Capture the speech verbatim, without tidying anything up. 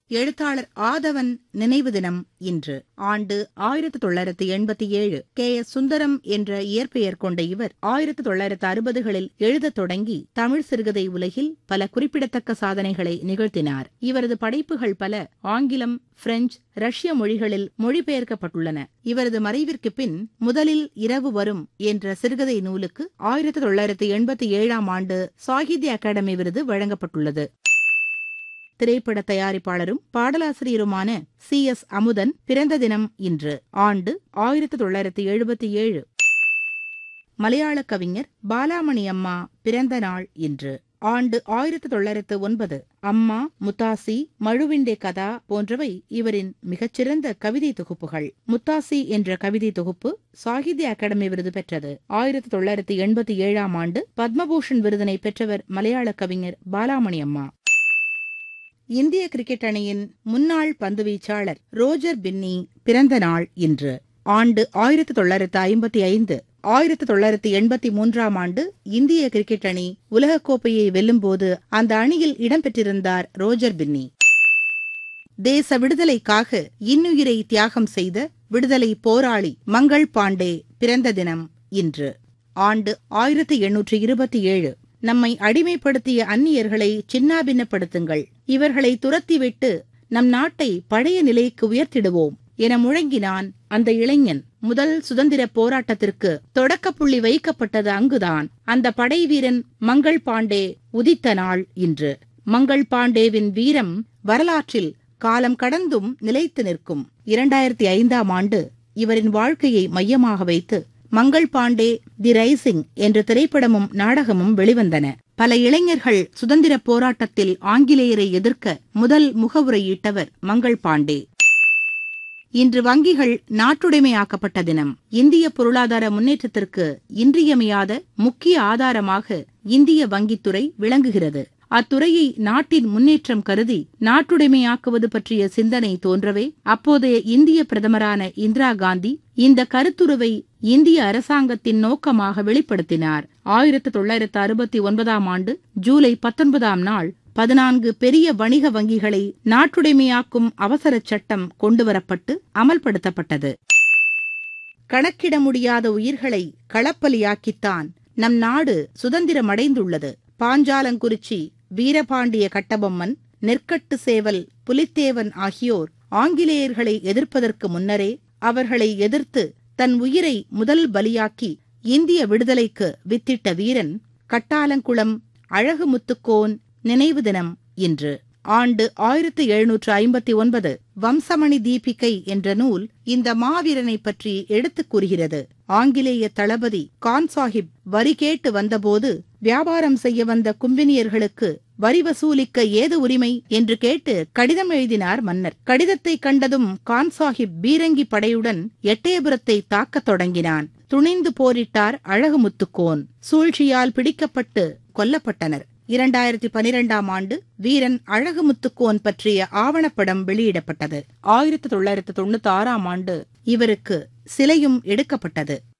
எழுத்தாளர் ஆதவன் நினைவு தினம் இன்று. ஆண்டு ஆயிரத்து தொள்ளாயிரத்து எண்பத்தி ஏழு. கே எஸ் சுந்தரம் என்ற இயற்பெயர் கொண்ட இவர் ஆயிரத்து தொள்ளாயிரத்து அறுபதுகளில் எழுதத் தொடங்கி தமிழ் சிறுகதை உலகில் பல குறிப்பிடத்தக்க சாதனைகளை நிகழ்த்தினார். இவரது படைப்புகள் பல ஆங்கிலம், பிரெஞ்சு, ரஷ்ய மொழிகளில் மொழிபெயர்க்கப்பட்டுள்ளன. இவரது மறைவிற்கு பின் முதலில் இரவு வரும் என்ற சிறுகதை நூலுக்கு ஆயிரத்து தொள்ளாயிரத்து எண்பத்தி ஏழாம் ஆண்டு சாகித்ய அகாடமி விருது வழங்கப்பட்டுள்ளது. திரைப்பட தயாரிப்பாளரும் பாடலாசிரியருமான சி எஸ் அமுதன் பிறந்த தினம் இன்று. ஆண்டு ஆயிரத்து தொள்ளாயிரத்து எழுபத்தி ஏழு. மலையாள கவிஞர் பாலாமணி அம்மா பிறந்த நாள் இன்று. ஆண்டு ஆயிரத்து தொள்ளாயிரத்து ஒன்பது. அம்மா, முத்தாசி, மழுவிண்டே கதா போன்றவை இவரின் மிகச்சிறந்த கவிதை தொகுப்புகள். முத்தாசி என்ற கவிதை தொகுப்பு சாகித்ய அகாடமி விருது பெற்றது. ஆயிரத்து தொள்ளாயிரத்து எண்பத்தி ஏழாம் ஆண்டு பத்மபூஷன் விருதினை பெற்றவர் மலையாள கவிஞர் பாலாமணி அம்மா. இந்திய கிரிக்கெட் அணியின் முன்னாள் பந்துவீச்சாளர் ரோஜர் பின்னி பிறந்த நாள் இன்று. ஆண்டு ஆயிரத்து தொள்ளாயிரத்து ஐம்பத்தி ஐந்து. ஆயிரத்து தொள்ளாயிரத்து எண்பத்தி மூன்றாம் ஆண்டு இந்திய கிரிக்கெட் அணி உலகக்கோப்பையை வெல்லும்போது அந்த அணியில் இடம்பெற்றிருந்தார் ரோஜர் பின்னி. தேச விடுதலைக்காக இன்னுயிரை தியாகம் செய்த விடுதலை போராளி மங்கள் பாண்டே பிறந்த தினம் இன்று. ஆண்டு ஆயிரத்து எண்ணூற்று இருபத்தி ஏழு. நம்மை அடிமைப்படுத்திய அந்நியர்களை சின்னாபின்னப்படுத்துங்கள், இவர்களை துரத்திவிட்டு நம் நாட்டை பழைய நிலைக்கு உயர்த்திடுவோம் என முழங்கினான் அந்த இளைஞன். முதல் சுதந்திர போராட்டத்திற்கு தொடக்கப்புள்ளி வைக்கப்பட்டது அங்குதான். அந்த படை வீரன் மங்கள் பாண்டே உதித்த நாள் இன்று. மங்கள் பாண்டேவின் வீரம் வரலாற்றில் காலம் கடந்தும் நிலைத்து நிற்கும். இரண்டாயிரத்தி ஐந்தாம் ஆண்டு இவரின் வாழ்க்கையை மையமாக வைத்து மங்கள் பாண்டே தி ரைசிங் என்ற திரைப்படமும் நாடகமும் வெளிவந்தன. பல இளைஞர்கள் சுதந்திர போராட்டத்தில் ஆங்கிலேயரை எதிர்க்க முதல் முகவுரையிட்டவர் மங்கள் பாண்டே. இன்று வங்கிகள் நாட்டுடைமையாக்கப்பட்ட தினம். இந்திய பொருளாதார முன்னேற்றத்திற்கு இன்றியமையாத முக்கிய ஆதாரமாக இந்திய வங்கித்துறை விளங்குகிறது. அத்துறையை நாட்டின் முன்னேற்றம் கருதி நாட்டுடைமையாக்குவது பற்றிய சிந்தனை தோன்றவே அப்போதைய இந்திய பிரதமரான இந்திரா காந்தி இந்த கருத்துருவை இந்திய அரசாங்கத்தின் நோக்கமாக வெளிப்படுத்தினார். ஆயிரத்து தொள்ளாயிரத்து அறுபத்தி ஒன்பதாம் ஆண்டு ஜூலை பத்தொன்பதாம் நாள் பதினான்கு பெரிய வணிக வங்கிகளை நாட்டுடைமையாக்கும் அவசர சட்டம் கொண்டுவரப்பட்டு அமல்படுத்தப்பட்டது. கணக்கிட முடியாத உயிர்களை களப்பலியாக்கித்தான் நம் நாடு சுதந்திரமடைந்துள்ளது. பாஞ்சாலங்குறிச்சி வீரபாண்டிய கட்டபொம்மன், நெற்கட்டு சேவல் புலித்தேவன் ஆகியோர் ஆங்கிலேயர்களை எதிர்ப்பதற்கு முன்னரே அவர்களை எதிர்த்து தன் உயிரை முதல் பலியாக்கி இந்திய விடுதலைக்கு வித்திட்ட வீரன் கட்டாலங்குளம் அழகுமுத்துக்கோன் நினைவு தினம் இன்று. ஆண்டு ஆயிரத்து எழுநூற்று ஐம்பத்தி ஒன்பது. வம்சமணி தீபிகை என்ற நூல் இந்த மாவீரனை பற்றி எடுத்துக் கூறுகிறது. ஆங்கிலேய தளபதி கான் சாஹிப் வரி கேட்டு வந்தபோது வியாபாரம் செய்ய வந்த கும்பினியர்களுக்கு வரி வசூலிக்க ஏது உரிமை என்று கேட்டு கடிதம் எழுதினார் மன்னர். கடிதத்தை கண்டதும் கான் சாஹிப் பீரங்கி படையுடன் எட்டயபுரத்தை தாக்கத் தொடங்கினான். துணிந்து போரிட்டார் அழகுமுத்துக்கோன். சூழ்ச்சியால் பிடிக்கப்பட்டு கொல்லப்பட்டனர். இரண்டாயிரத்தி பனிரெண்டாம் ஆண்டு வீரன் அழகுமுத்துக்கோன் பற்றிய ஆவணப்படம் வெளியிடப்பட்டது. ஆயிரத்து தொள்ளாயிரத்து தொண்ணூத்தி ஆறாம் ஆண்டு இவருக்கு சிலையும் எடுக்கப்பட்டது.